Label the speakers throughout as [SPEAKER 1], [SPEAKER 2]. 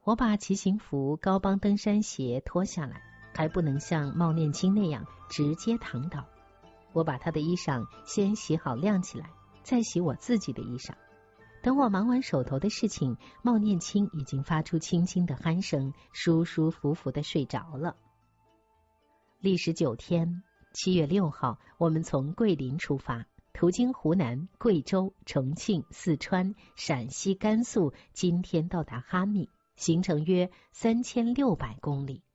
[SPEAKER 1] 我把骑行服、高帮登山鞋脱下来，还不能像茂念青那样直接躺倒。我把他的衣裳先洗好晾起来，再洗我自己的衣裳。等我忙完手头的事情，茂念青已经发出轻轻的鼾声，舒舒服服地睡着了。历时9天，7月6号，我们从桂林出发，途经湖南、贵州、重庆、四川、陕西、甘肃，今天到达哈密，行程约3600公里。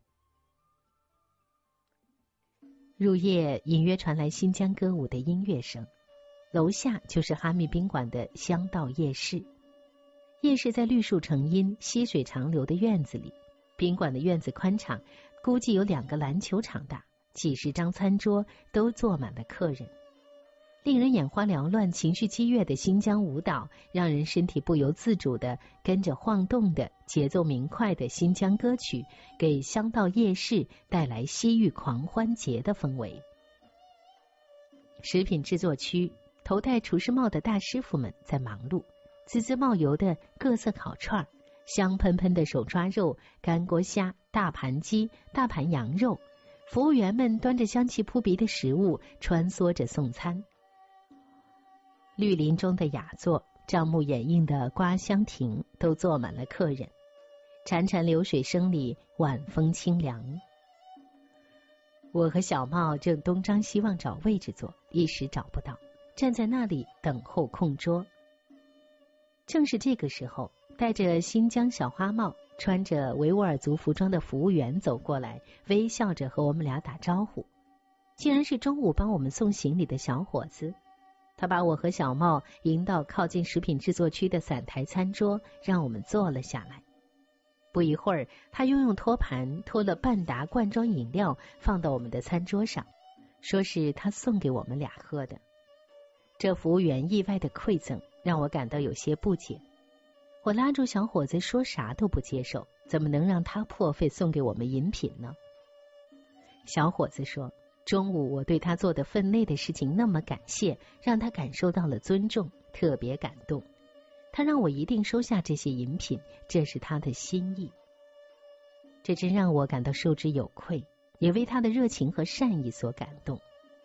[SPEAKER 1] 入夜，隐约传来新疆歌舞的音乐声，楼下就是哈密宾馆的香道夜市。夜市在绿树成荫、溪水长流的院子里，宾馆的院子宽敞，估计有2个篮球场大，几十张餐桌都坐满了客人。令人眼花缭乱、情绪激越的新疆舞蹈，让人身体不由自主地跟着晃动的节奏明快的新疆歌曲，给香道夜市带来西域狂欢节的氛围。食品制作区，头戴厨师帽的大师傅们在忙碌，滋滋冒油的各色烤串，香喷喷的手抓肉、干锅虾、大盘鸡、大盘羊肉，服务员们端着香气扑鼻的食物穿梭着送餐。绿林中的雅座、帐幕掩映的瓜香亭都坐满了客人，潺潺流水声里晚风清凉。我和小茂正东张西望找位置坐，一时找不到，站在那里等候空桌。正是这个时候，戴着新疆小花帽、穿着维吾尔族服装的服务员走过来，微笑着和我们俩打招呼。竟然是中午帮我们送行李的小伙子。他把我和小茂引到靠近食品制作区的散台餐桌，让我们坐了下来。不一会儿，他又用托盘拖了半打罐装饮料放到我们的餐桌上，说是他送给我们俩喝的。这服务员意外的馈赠让我感到有些不解。我拉住小伙子说啥都不接受，怎么能让他破费送给我们饮品呢？小伙子说，中午我对他做的分内的事情那么感谢，让他感受到了尊重，特别感动。他让我一定收下这些饮品，这是他的心意。这真让我感到受之有愧，也为他的热情和善意所感动。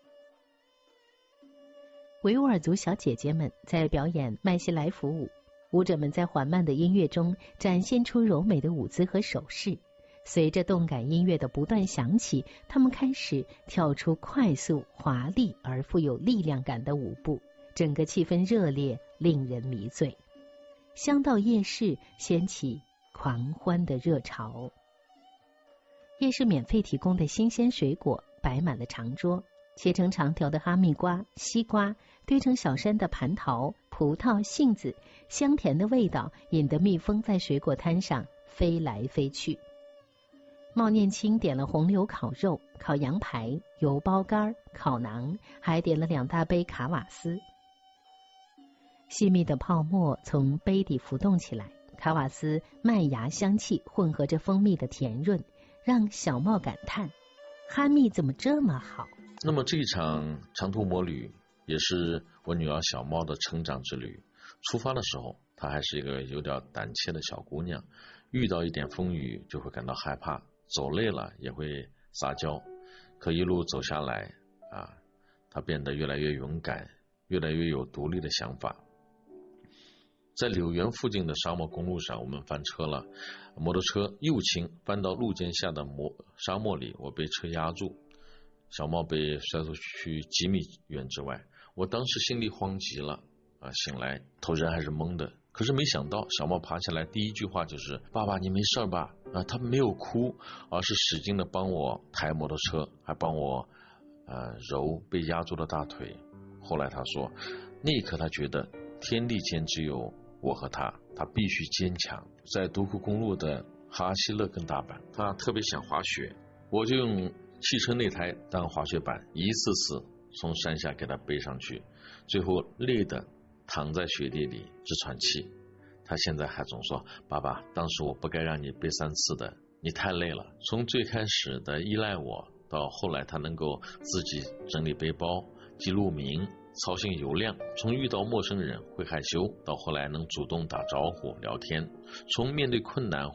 [SPEAKER 1] 维吾尔族小姐姐们在表演麦西来服舞，舞者们在缓慢的音乐中展现出柔美的舞姿和手势。随着动感音乐的不断响起，他们开始跳出快速、华丽而富有力量感的舞步，整个气氛热烈，令人迷醉。香道夜市掀起狂欢的热潮。夜市免费提供的新鲜水果摆满了长桌，切成长条的哈密瓜、西瓜，堆成小山的蟠桃、葡萄、杏子，香甜的味道引得蜜蜂在水果摊上飞来飞去。茂念青点了红柳烤肉、烤羊排、油包干、烤馕，还点了2大杯卡瓦斯。细密的泡沫从杯底浮动起来，卡瓦斯麦芽香气混合着蜂蜜的甜润，让小茂感叹：哈密怎么这么好？
[SPEAKER 2] 那么这一场长途摩旅也是我女儿小茂的成长之旅。出发的时候，她还是一个有点胆怯的小姑娘，遇到一点风雨就会感到害怕，走累了也会撒娇。可一路走下来她变得越来越勇敢，越来越有独立的想法。在柳园附近的沙漠公路上，我们翻车了，摩托车右倾翻到路肩下的沙漠里，我被车压住，小茂被摔出去几米远之外。我当时心里慌极了醒来头人还是懵的，可是没想到小茂爬起来第一句话就是：爸爸你没事吧？他没有哭，而是使劲的帮我抬摩托车，还帮我揉被压住的大腿。后来他说，那一刻他觉得天地间只有我和他必须坚强。在独库公路的哈希勒根大板，他特别想滑雪，我就用汽车那台当滑雪板，一次次从山下给他背上去，最后累得躺在雪地里直喘气。他现在还总说，爸爸当时我不该让你背3次的，你太累了。从最开始的依赖我，到后来他能够自己整理背包、记路名、操心油量，从遇到陌生人会害羞，到后来能主动打招呼聊天，从面对困难